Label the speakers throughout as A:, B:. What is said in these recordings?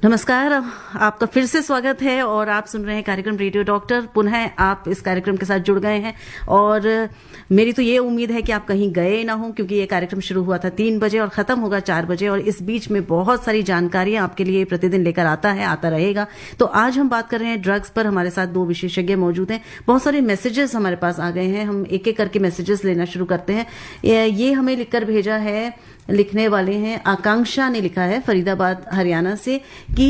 A: नमस्कार, आपका फिर से स्वागत है और आप सुन रहे हैं कार्यक्रम रेडियो डॉक्टर। पुनः आप इस कार्यक्रम के साथ जुड़ गए हैं और मेरी तो ये उम्मीद है कि आप कहीं गए ना हो, क्योंकि ये कार्यक्रम शुरू हुआ था 3 बजे और खत्म होगा 4 बजे, और इस बीच में बहुत सारी जानकारियां आपके लिए प्रतिदिन लेकर आता रहेगा। तो आज हम बात कर रहे हैं ड्रग्स पर। हमारे साथ 2 विशेषज्ञ मौजूद हैं। बहुत सारे मैसेजेस हमारे पास आ गए हैं, हम एक एक करके मैसेजेस लेना शुरू करते हैं। ये हमें लिखकर भेजा है, लिखने वाले हैं आकांक्षा ने लिखा है फरीदाबाद हरियाणा से कि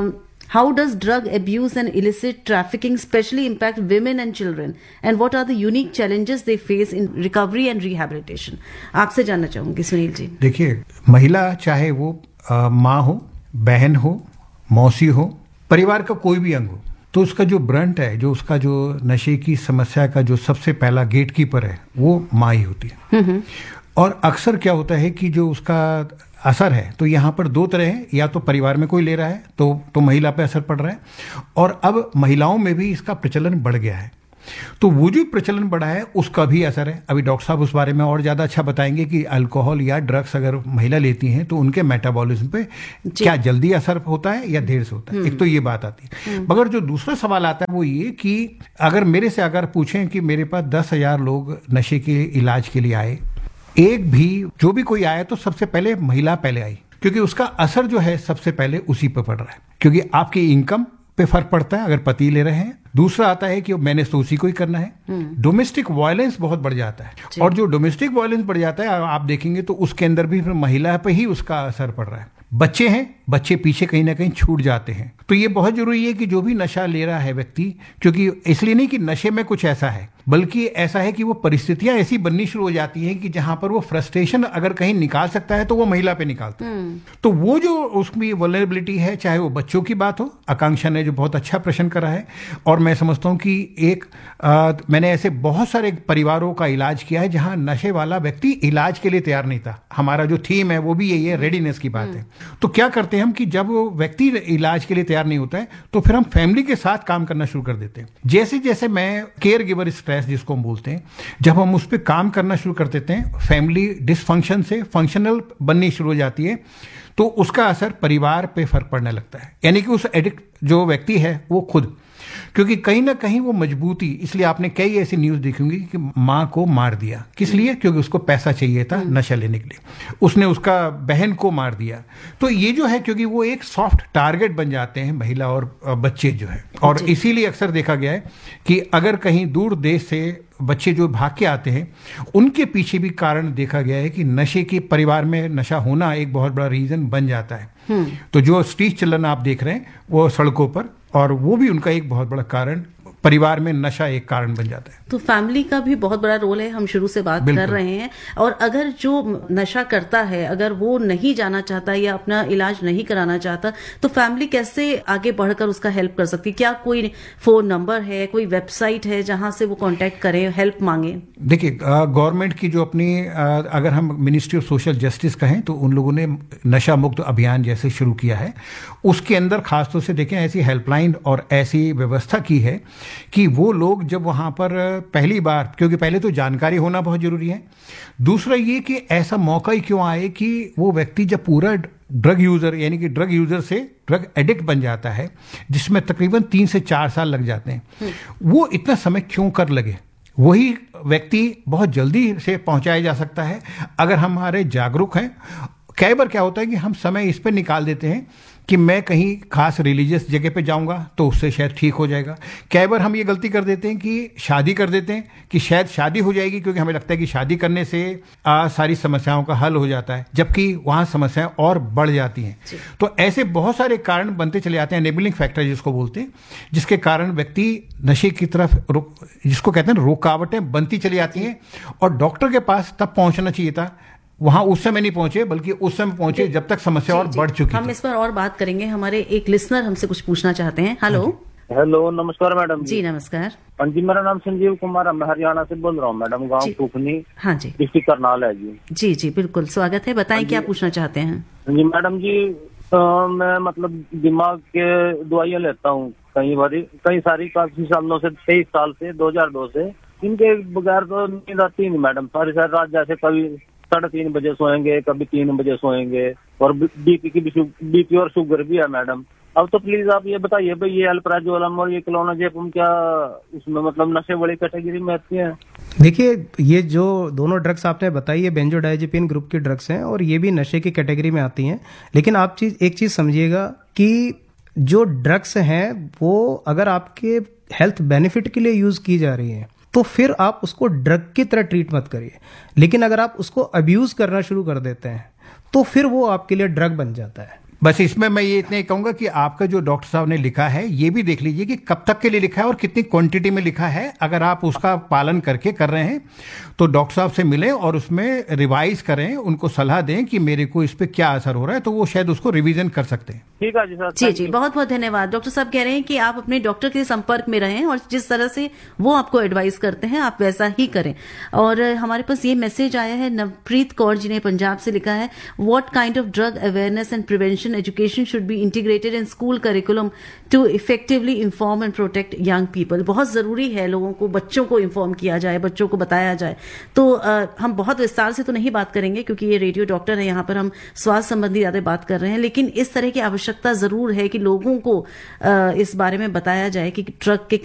A: how does drug abuse and illicit trafficking specially impact women and children and what are the unique challenges they face in recovery and rehabilitation. आपसे जानना चाहूंगी सुनील जी।
B: देखिए, महिला चाहे वो माँ हो, बहन हो, मौसी हो, परिवार का कोई भी अंग हो, तो उसका जो ब्रंट है, जो उसका जो नशे की समस्या का जो सबसे पहला गेटकीपर है, वो माँ ही होती है। और अक्सर क्या होता है कि जो उसका असर है, तो यहाँ पर 2 तरह है, या तो परिवार में कोई ले रहा है तो महिला पे असर पड़ रहा है, और अब महिलाओं में भी इसका प्रचलन बढ़ गया है। तो वो जो प्रचलन बढ़ा है उसका भी असर है। अभी डॉक्टर साहब उस बारे में और ज़्यादा अच्छा बताएंगे कि अल्कोहल या ड्रग्स अगर महिला लेती हैं तो उनके मेटाबॉलिज्म पे क्या जल्दी असर होता है या देर से होता है। एक तो ये बात आती है। मगर जो दूसरा सवाल आता है वो ये कि अगर मेरे से अगर पूछें कि मेरे पास 10,000 लोग नशे के इलाज के लिए आए, एक भी जो भी कोई आया तो सबसे पहले महिला पहले आई, क्योंकि उसका असर जो है सबसे पहले उसी पर पड़ रहा है, क्योंकि आपकी इनकम पे फर्क पड़ता है अगर पति ले रहे हैं। दूसरा आता है कि मैंने तो उसी को ही करना है। डोमेस्टिक वायलेंस बहुत बढ़ जाता है, और जो डोमेस्टिक वायलेंस बढ़ जाता है आप देखेंगे तो उसके अंदर भी महिला पे ही उसका असर पड़ रहा है। बच्चे हैं, बच्चे पीछे कहीं ना कहीं छूट जाते हैं। तो ये बहुत जरूरी है कि जो भी नशा ले रहा है व्यक्ति, क्योंकि इसलिए नहीं कि नशे में कुछ ऐसा है, बल्कि ऐसा है कि वो परिस्थितियां ऐसी बननी शुरू हो जाती हैं कि जहां पर वो फ्रस्ट्रेशन अगर कहीं निकाल सकता है तो वो महिला पे निकालता है। तो वो जो उसकी वल्नरेबिलिटी है, चाहे वो बच्चों की बात हो, आकांक्षा ने जो बहुत अच्छा प्रश्न करा है, और मैं समझता हूं कि मैंने ऐसे बहुत सारे परिवारों का इलाज किया है जहां नशे वाला व्यक्ति इलाज के लिए तैयार नहीं था। हमारा जो थीम है वो भी यही है, रेडीनेस की बात है। तो क्या करते हैं हम कि जब वो व्यक्ति इलाज के लिए तैयार नहीं होता है तो फिर हम फैमिली के साथ काम करना शुरू कर देते हैं। जैसे जैसे मैं केयर गिवर स्ट्रेस जिसको हम बोलते हैं, जब हम उस पर काम करना शुरू कर देते हैं, फैमिली डिसफंक्शन से फंक्शनल बननी शुरू हो जाती है, तो उसका असर परिवार पे फर्क पड़ने लगता है। यानी कि उस एडिक्ट जो व्यक्ति है वो खुद, क्योंकि कहीं ना कहीं वो मजबूती, इसलिए आपने कई ऐसी न्यूज देखी होंगी कि माँ को मार दिया, किस लिए? क्योंकि उसको पैसा चाहिए था नशा लेने के लिए, उसने उसका बहन को मार दिया। तो ये जो है, क्योंकि वो एक सॉफ्ट टारगेट बन जाते हैं महिला और बच्चे जो है, और इसीलिए अक्सर देखा गया है कि अगर कहीं दूर देश से बच्चे जो भाग के आते हैं, उनके पीछे भी कारण देखा गया है कि नशे के, परिवार में नशा होना एक बहुत बड़ा रीजन बन जाता है। तो जो स्ट्रीट चिल्ड्रन आप देख रहे हैं वो सड़कों पर, और वो भी उनका एक बहुत बड़ा कारण, परिवार में नशा एक कारण बन जाता है।
A: तो फैमिली का भी बहुत बड़ा रोल है, हम शुरू से बात कर रहे हैं। और अगर जो नशा करता है, अगर वो नहीं जाना चाहता या अपना इलाज नहीं कराना चाहता, तो फैमिली कैसे आगे बढ़कर उसका हेल्प कर सकती है? क्या कोई फोन नंबर है, कोई वेबसाइट है जहां से वो कांटेक्ट करे, हेल्प मांगे?
B: देखिए, गवर्नमेंट की जो अपनी, अगर हम मिनिस्ट्री ऑफ सोशल जस्टिस कहें तो उन लोगों ने नशा मुक्त अभियान जैसे शुरू किया है, उसके अंदर खासतौर से देखें ऐसी हेल्पलाइन और ऐसी व्यवस्था की है कि वो लोग जब वहाँ पर पहली बार, क्योंकि पहले तो जानकारी होना बहुत जरूरी है, दूसरा ये कि ऐसा मौका ही क्यों आए कि वो व्यक्ति जब पूरा ड्रग यूजर, यानी कि ड्रग यूजर से ड्रग एडिक्ट बन जाता है, जिसमें तकरीबन 3 से 4 साल लग जाते हैं, वो इतना समय क्यों कर लगे? वही व्यक्ति बहुत जल्दी से पहुंचाया जा सकता है अगर हमारे जागरूक हैं। कई बार क्या होता है कि हम समय इस पर निकाल देते हैं कि मैं कहीं खास रिलीजियस जगह पे जाऊंगा तो उससे शायद ठीक हो जाएगा। कई बार हम ये गलती कर देते हैं कि शादी कर देते हैं कि शायद शादी हो जाएगी, क्योंकि हमें लगता है कि शादी करने से सारी समस्याओं का हल हो जाता है, जबकि वहां समस्याएं और बढ़ जाती हैं। तो ऐसे बहुत सारे कारण बनते चले जाते हैं, एनेबलिंग फैक्टर जिसको बोलते हैं, जिसके कारण व्यक्ति नशे की तरफ, जिसको कहते हैं रुकावटें बनती चली जाती हैं, और डॉक्टर के पास तब पहुंचना चाहिए था, वहां उस समय नहीं पहुंचे, बल्कि उस समय पहुंचे जब तक समस्या और बढ़ चुकी।
A: हम इस पर और बात करेंगे। हमारे एक लिसनर हमसे कुछ पूछना चाहते हैं।
C: हेलो, नमस्कार मैडम
A: जी। नमस्कार।
C: हाँ जी, मेरा नाम संजीव कुमार है, मैं हरियाणा से बोल रहा हूँ मैडम, गांव टूकनी,
A: हाँ जी,
C: डिस्ट्रिक्ट करनाल है जी।
A: जी जी, बिल्कुल स्वागत है, बताएं क्या पूछना चाहते हैं?
C: जी मैडम जी, मैं मतलब दिमाग के दवाइयाँ लेता हूँ कई सारी, काफी सालों से, 23 साल से, 2002 से। इनके बगैर तो नींद आती नहीं मैडम, सारी रात, जैसे कभी 3:30 बजे सोएंगे, कभी 3 बजे सोएंगे, और बीपी और शुगर भी है मैडम। अब तो प्लीज आप ये बताइए भाई, ये अल्प्राजोलम और ये क्लोनाजेपम क्या उसमें मतलब नशे वाली कैटेगरी में आती है?
D: देखिए, ये जो दोनों ड्रग्स आपने बताई ये बेंजोडाइजेपिन ग्रुप की ड्रग्स हैं और ये भी नशे की कैटेगरी में आती हैं। लेकिन आप एक चीज समझिएगा कि जो ड्रग्स हैं वो अगर आपके हेल्थ बेनिफिट के लिए यूज की जा रही है तो फिर आप उसको ड्रग की तरह ट्रीट मत करिए। लेकिन अगर आप उसको अब्यूज करना शुरू कर देते हैं तो फिर वो आपके लिए ड्रग बन जाता है।
B: बस इसमें मैं ये इतना ही कहूंगा कि आपका जो डॉक्टर साहब ने लिखा है ये भी देख लीजिए कि कब तक के लिए लिखा है और कितनी क्वांटिटी में लिखा है। अगर आप उसका पालन करके कर रहे हैं तो डॉक्टर साहब से मिलें और उसमें रिवाइज करें, उनको सलाह दें कि मेरे को इस पे क्या असर हो रहा है, तो वो शायद उसको रिवीजन कर सकते हैं।
C: ठीक है जी सर।
A: जी जी, बहुत बहुत धन्यवाद। डॉक्टर साहब कह रहे हैं कि आप अपने डॉक्टर के संपर्क में रहें और जिस तरह से वो आपको एडवाइस करते हैं आप वैसा ही करें। और हमारे पास ये मैसेज आया है, नवप्रीत कौर जी ने पंजाब से लिखा है, what kind of drug awareness and prevention education should be integrated in school curriculum to effectively inform and protect young people. बहुत जरूरी है लोगों को, बच्चों को इन्फॉर्म किया जाए, बच्चों को बताया जाए। तो हम बहुत विस्तार से तो नहीं बात करेंगे क्योंकि ये रेडियो डॉक्टर है, यहाँ पर हम स्वास्थ्य संबंधी ज्यादा बात कर रहे हैं, लेकिन इस तरह की आवश्यकता जरूर है कि लोगों को इस बारे में बताया जाए कि ड्रग के